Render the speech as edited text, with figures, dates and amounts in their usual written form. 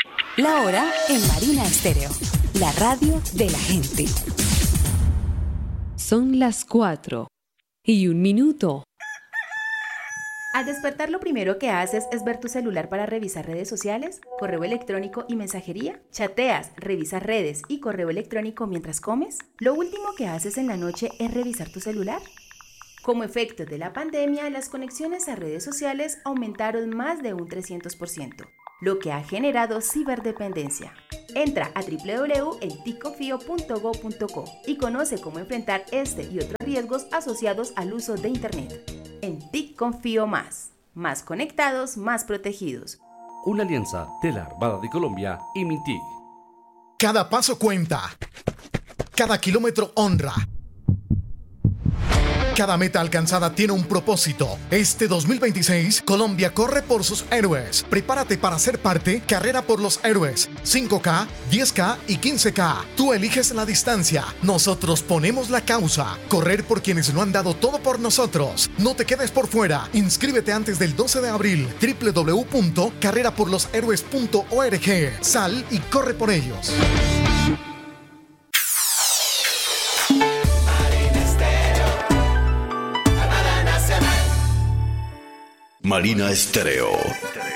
La hora en Marina Estéreo, la radio de la gente. Son las 4:01. Al despertar, lo primero que haces es ver tu celular para revisar redes sociales, correo electrónico y mensajería. ¿Chateas, revisas redes y correo electrónico mientras comes? ¿Lo último que haces en la noche es revisar tu celular? Como efecto de la pandemia, las conexiones a redes sociales aumentaron más de un 300%, lo que ha generado ciberdependencia. Entra a www.enticconfio.go.co y conoce cómo enfrentar este y otros riesgos asociados al uso de Internet. En TIC Confío Más conectados, más protegidos. Una alianza de la Armada de Colombia y Mintic. Cada paso cuenta. Cada kilómetro honra. Cada meta alcanzada tiene un propósito. Este 2026, Colombia corre por sus héroes. Prepárate para ser parte. Carrera por los héroes. 5K, 10K y 15K. Tú eliges la distancia. Nosotros ponemos la causa. Correr por quienes lo han dado todo por nosotros. No te quedes por fuera. Inscríbete antes del 12 de abril. www.carreraporloshéroes.org. Sal y corre por ellos. Marina Estéreo.